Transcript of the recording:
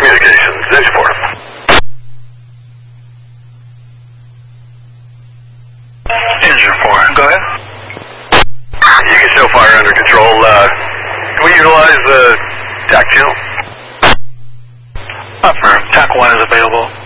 communications, engine 4. Engine 4, go ahead. You can show fire under control. Can we utilize the TAC channel? Affirm. TAC 1 is available.